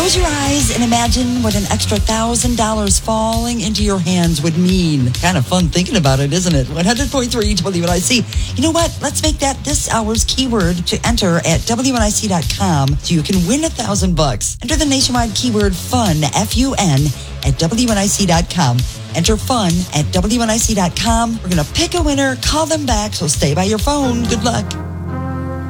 Close your eyes and imagine what an extra $1,000 falling into your hands would mean. Kind of fun thinking about it, isn't it? 100.3 WNIC. You know what? Let's make that this hour's keyword to enter at WNIC.com so you can win $1,000. Enter the nationwide keyword FUN, F-U-N, at WNIC.com. Enter FUN at WNIC.com. We're going to pick a winner, call them back, so stay by your phone. Good luck.